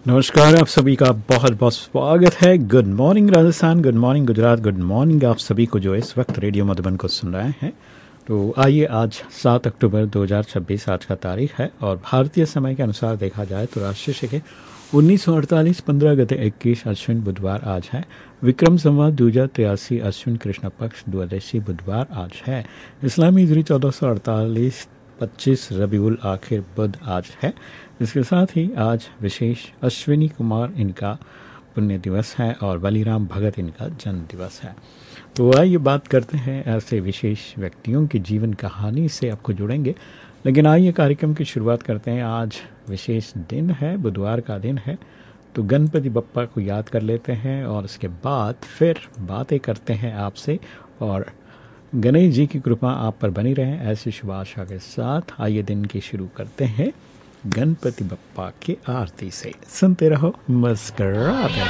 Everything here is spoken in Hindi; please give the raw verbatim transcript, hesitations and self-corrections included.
नमस्कार, आप सभी का बहुत बहुत स्वागत है। Good morning Rajasthan, good morning Gujarat, good morning आप सभी को जो इस वक्त रेडियो मधुबन को सुन रहे हैं। तो आइए, आज सात अक्टूबर दो हज़ार छब्बीस आज का तारीख है और भारतीय समय के अनुसार देखा जाए तो राष्ट्रीय शिके उन्नीस सौ अड़तालीस पंद्रह गते इक्कीस अश्विन बुधवार आज है। विक्रम संवत दो हजार तिरासी अश्विन कृष्ण पक्ष द्वादशी बुधवार आज है। इस्लामी हिजरी चौदह सौ अड़तालीस पच्चीस रबीउल आखिर बुध आज है। इसके साथ ही आज विशेष अश्विनी कुमार इनका पुण्य दिवस है और बलिराम भगत इनका जन्म दिवस है। तो आइए बात करते हैं ऐसे विशेष व्यक्तियों की जीवन कहानी से आपको जुड़ेंगे। लेकिन आइए कार्यक्रम की शुरुआत करते हैं। आज विशेष दिन है, बुधवार का दिन है, तो गणपति बप्पा को याद कर लेते हैं और उसके बाद फिर बातें करते हैं आपसे। और गणेश जी की कृपा आप पर बनी रहे, ऐसी शुभ आशा के साथ आइए दिन की शुरू करते हैं गणपति बप्पा की आरती से। सुनते रहो, मुस्कुराते रहो।